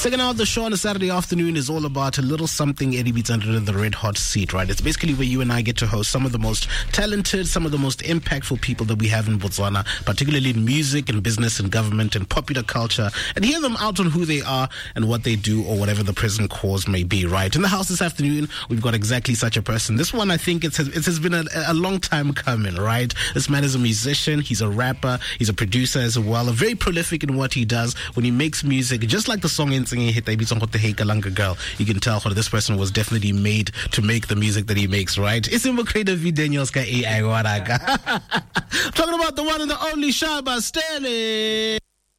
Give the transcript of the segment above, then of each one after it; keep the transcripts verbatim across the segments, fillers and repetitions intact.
Second hour of the show on a Saturday afternoon is all about a little something Eddie Beats under the red hot seat, right? It's basically where you and I get to host some of the most talented, some of the most impactful people that we have in Botswana, particularly in music and business and government and popular culture, and hear them out on who they are and what they do or whatever the present cause may be, right? In the house this afternoon, we've got exactly such a person. This one, I think it's, it has been a, a long time coming, right? This man is a musician, he's a rapper, he's a producer as well, very prolific in what he does. When he makes music, just like the song in singing hit Kalanga Girl, you can tell this person was definitely made to make the music that he makes, right? It's in creative Daniels ka A I Waraga. Talking about the one and the only Shaba Stele.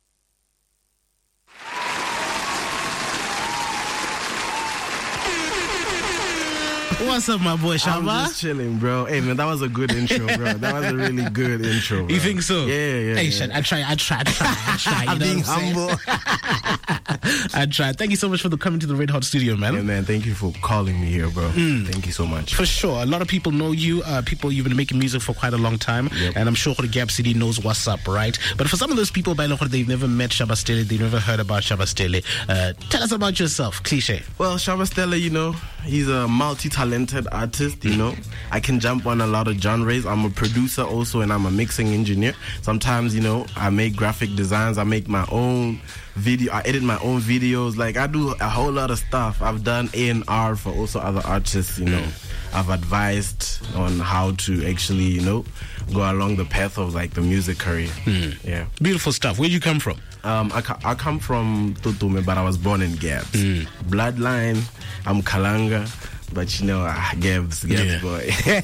What's up, my boy, Shaba? I'm just chilling, bro. Hey, man, that was a good intro, bro. That was a really good intro, bro. You think so? Yeah, yeah, Hey, yeah. I try, I try, I try, I try. You I'm know being what I'm saying? humble. I try. Thank you so much for the coming to the Red Hot Studio, man. Yeah, man, thank you for calling me here, bro. Mm. Thank you so much. For sure. A lot of people know you. Uh, people, you've been making music for quite a long time. Yep. And I'm sure the Gap City knows what's up, right? But for some of those people, by the way, they've never met Shaba Stele, they've never heard about Shaba Stele. Uh, tell us about yourself. Cliche. Well, Shaba Stele, you know, he's a multi-talented artist, you know. I can jump on a lot of genres. I'm a producer also, and I'm a mixing engineer. Sometimes, you know, I make graphic designs. I make my own video. I edit my own videos. Like, I do a whole lot of stuff. I've done A and R for also other artists, you know. I've advised on how to actually, you know, go along the path of, like, the music career. Mm. Yeah. Beautiful stuff. Where'd you come from? Um, I, ca- I come from Tutume, but I was born in Gabs. Mm. Bloodline, I'm Kalanga. But you know, uh, Gabs, Gabs yeah. boy.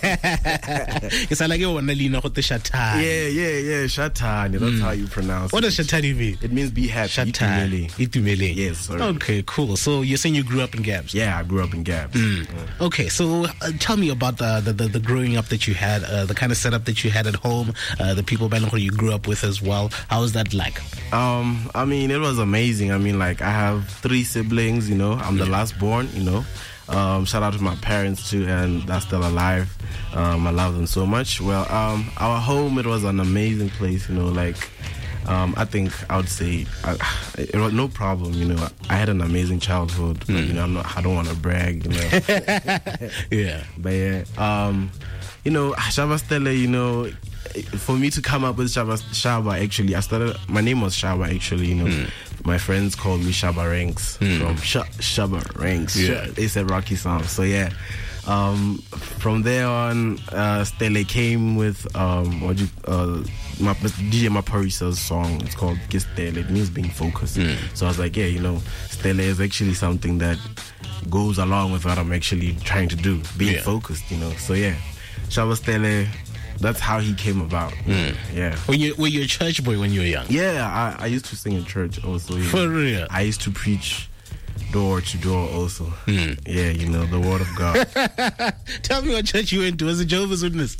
It's like you want to lean on the Shatani. Yeah, yeah, yeah, Shatani. That's mm. how you pronounce what it. What does Shatani mean? It means be happy. Shatani. Itumele. Yes, sir. Okay, cool. So you're saying you grew up in Gabs? Yeah, I grew up in Gabs. Mm. Yeah. Okay, so uh, tell me about the, the, the, the growing up that you had, uh, the kind of setup that you had at home, uh, the people you grew up with as well. How was that like? Um, I mean, it was amazing. I mean, like, I have three siblings, you know. I'm the yeah. last born, you know. Um, shout out to my parents too, and they're still alive. Um, I love them so much. Well, um, our home, it was an amazing place, you know, like, um, I think I would say I, it was no problem, you know. I had an amazing childhood, mm. but, you know, I'm not, I don't want to brag, you know. Yeah. But yeah, um, you know, Shaba Stele, you know, for me to come up with Shaba, Shaba actually, I started, my name was Shaba actually, you know. Mm. My friends called me Shaba Ranks mm. from Sh- Shaba Ranks. Yeah. They said Rocky Sound. So yeah, um, from there on, uh, Stele came with um, what you, uh, my, D J Maparisa's song. It's called Gistele. It means being focused. Mm. So I was like, yeah, you know, Stele is actually something that goes along with what I'm actually trying to do, being yeah. focused, you know. So yeah, Shaba Stele. That's how he came about. Mm. Yeah. Were you, were you a church boy when you were young? Yeah, I, I used to sing in church also. You know. For real? I used to preach door to door also. Mm. Yeah, you know, the word of God. Tell me what church you went to. Was it Jehovah's Witness?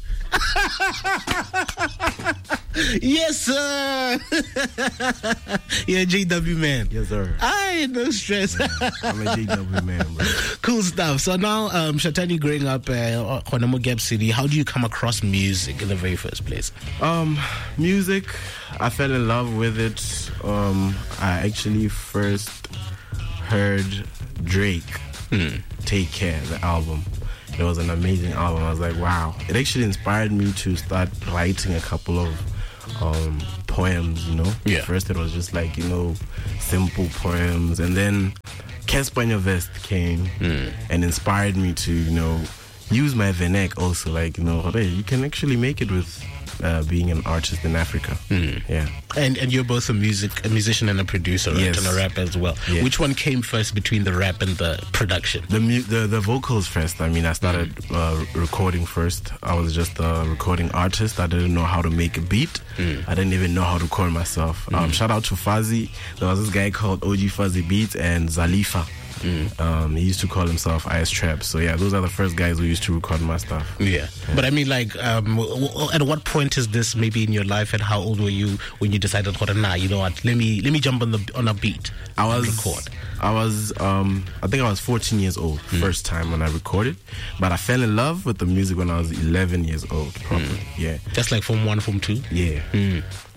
Yes, sir. You're a J W man. Yes, sir. I no stress. Yeah, I'm a J W man, bro. Cool stuff. So now, um, Shatani, growing up uh, on Gap City, how do you come across music in the very first place? Um, music, I fell in love with it. Um, I actually first heard Drake, mm. Take Care, the album. It was an amazing album. I was like, wow. It actually inspired me to start writing a couple of um, poems, you know. Yeah. First it was just like, you know, simple poems. And then Casper Vest came mm. and inspired me to, you know, use my Venek also. Like, you know, hey, you can actually make it with uh, being an artist in Africa. Mm. Yeah. And and you're both a music a musician and a producer, right? Yes. And a rapper as well. Yes. Which one came first between the rap and the production? The mu- the, the vocals first. I mean, I started mm. uh, recording first. I was just a recording artist. I didn't know how to make a beat. Mm. I didn't even know how to record myself. Mm. Um, shout out to Fuzzy. There was this guy called O G Fuzzy Beats and Zalifa. Mm. Um, he used to call himself Ice Trap. So yeah, those are the first guys who used to record my stuff. Yeah, yeah. But I mean, like, um, at what point is this maybe in your life, and how old were you when you decided, nah, you know what? Let me let me jump on the on a beat. I was and record. I was um, I think I was fourteen years old mm. first time when I recorded, but I fell in love with the music when I was eleven years old. Probably, mm. yeah. Just like from one, from two. Yeah. Mm.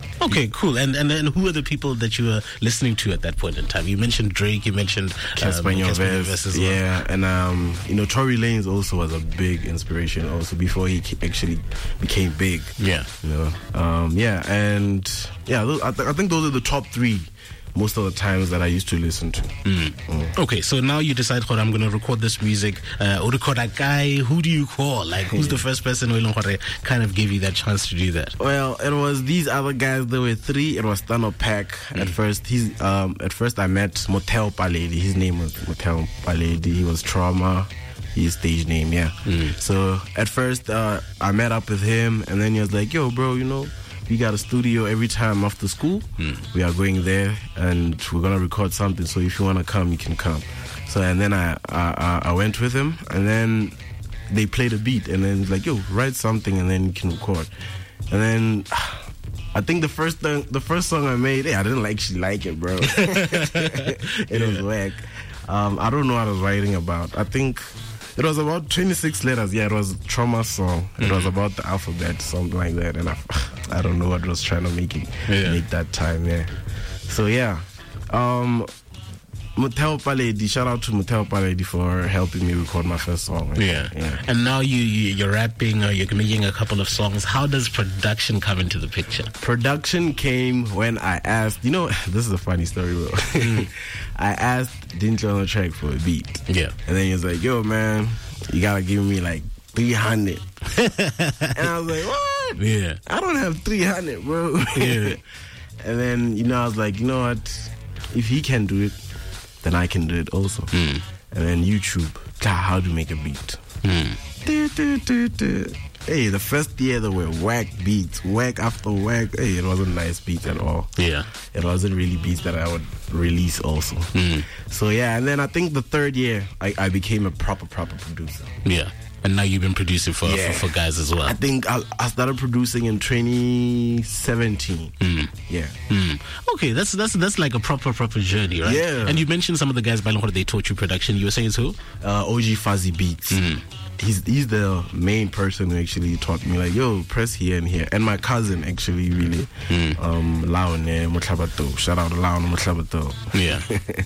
Okay, cool. And and then who are the people that you were listening to at that point in time? You mentioned Drake. You mentioned Casper um, Nyovest as well. Yeah, and um, you know, Tory Lanez also was a big inspiration. Also, before he actually became big. Yeah. You know. Um, yeah, and yeah, those, I, th- I think those are the top three. Most of the times that I used to listen to. Mm. Mm. Okay, so now you decide, I'm going to record this music. Uh, or record a guy. Who do you call? Like, who's the first person who kind of gave you that chance to do that? Well, it was these other guys. There were three. It was Stano Pack. Mm. At first, he's um, at first I met Motel Paledi. His name was Motel Paledi. He was Trauma. His stage name, yeah. Mm. So at first, uh, I met up with him, and then he was like, "Yo, bro, you know, we got a studio every time after school. Mm. We are going there and we're gonna record something. So if you wanna come, you can come." So and then I I, I went with him, and then they played a beat, and then it's like, "Yo, write something, and then you can record." And then I think the first th- the first song I made, yeah, I didn't actually like it, bro. It yeah. was whack. Um, I don't know what I was writing about. I think it was about twenty-six letters. Yeah, it was a Trauma song. It mm-hmm. was about the alphabet, something like that. And I, I don't know what I was trying to make it yeah. make that time. Yeah. So yeah, um, Motel Paledi. Shout out to Motel Paledi for helping me record my first song. Yeah. yeah. And now you, you you're rapping or you're making a couple of songs. How does production come into the picture? Production came when I asked. You know, this is a funny story, bro. Mm. I asked Dintle on the track for a beat. Yeah. And then he was like, "Yo, man, you gotta give me like three hundred." And I was like, "What? Yeah. I don't have three hundred, bro." Yeah. And then, you know, I was like, you know what? If he can do it, then I can do it also. Mm. And then YouTube, how to make a beat. Mm. Du, du, du, du. Hey, the first year there were whack beats, whack after whack. Hey, it wasn't nice beats at all. Yeah. It wasn't really beats that I would release also. Mm. So yeah, and then I think the third year, I, I became a proper, proper producer. Yeah. And now you've been producing for, yeah. for, for guys as well. I think I, I started producing in twenty seventeen. Mm. Yeah. Mm. Okay, that's that's that's like a proper proper journey, right? Yeah. And you mentioned some of the guys by Longkore, they taught you production. You were saying it's who? Uh, O G Fuzzy Beats. Mm. He's he's the main person who actually taught me, like, yo, press here and here. And my cousin actually really, mm. um, Laone Motlabato. Shout out to Laone Motlabato. Yeah.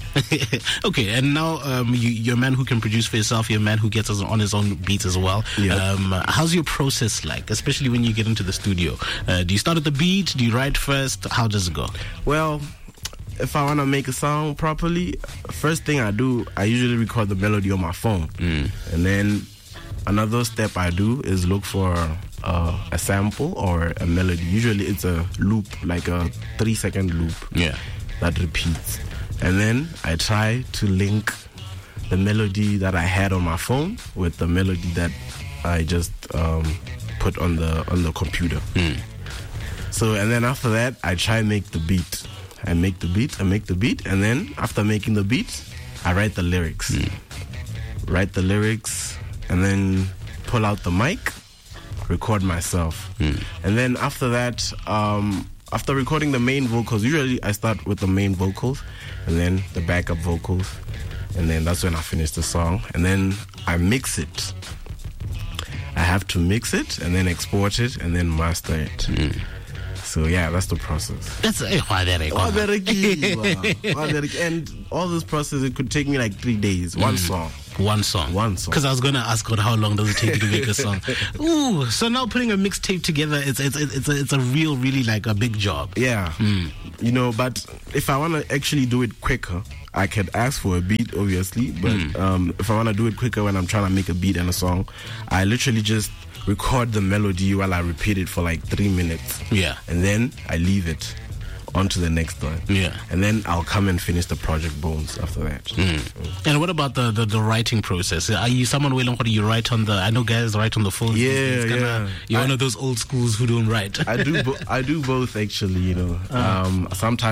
Okay, and now um, you, you're a man who can produce for yourself. You're a man who gets on his own beats as well. Yeah. Um, how's your process like, especially when you get into the studio? Uh, do you start at the beat? Do you write first? How does it go? Well, if I want to make a song properly, first thing I do, I usually record the melody on my phone. Mm. And then another step I do is look for uh, a sample or a melody. Usually it's a loop, like a three second loop. Yeah. That repeats. And then I try to link the melody that I had on my phone with the melody that I just um, put on the on the computer. Mm. So, and then after that, I try and make the beat. I make the beat, I make the beat, and then after making the beat, I write the lyrics. Mm. Write the lyrics, and then pull out the mic, record myself. Mm. And then after that, um, after recording the main vocals, usually I start with the main vocals, and then the backup vocals, and then that's when I finish the song. And then I mix it. I have to mix it, and then export it, and then master it. Mm. So yeah, that's the process. That's uh, and all this process, it could take me like three days. One mm. song. One song. One song. Because I was gonna ask, God, how long does it take you to make a song? Ooh, so now putting a mixtape together, it's it's it's a, it's a real, really like a big job. Yeah. Mm. You know, but if I want to actually do it quicker, I could ask for a beat, obviously. But mm. um, if I want to do it quicker when I'm trying to make a beat and a song, I literally just record the melody while I repeat it for like three minutes. Yeah. And then I leave it on to the next one. Yeah. And then I'll come and finish the project bones after that. Mm. Mm. And what about the, the, the writing process? Are you someone willing, what do you write on the, I know guys write on the phone. Yeah, kinda, yeah. You're I, one of those old schools who don't write. I do bo- I do both actually, you know. Uh-huh. Um, sometimes